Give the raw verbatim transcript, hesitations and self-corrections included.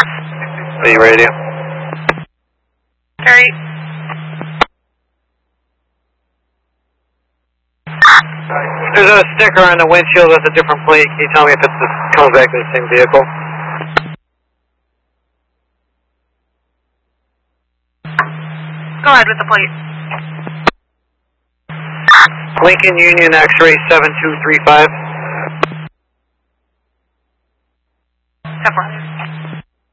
B radio. Carry. There's a sticker on the windshield with a different plate. Can you tell me if it's the, comes back to the same vehicle? Go ahead with the plate. Lincoln Union X-ray seven two three five.